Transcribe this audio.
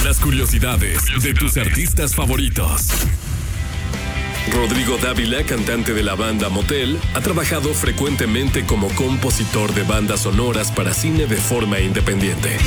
Las curiosidades de tus artistas favoritos. Rodrigo Dávila, cantante de la banda Motel, ha trabajado frecuentemente como compositor de bandas sonoras para cine de forma independiente.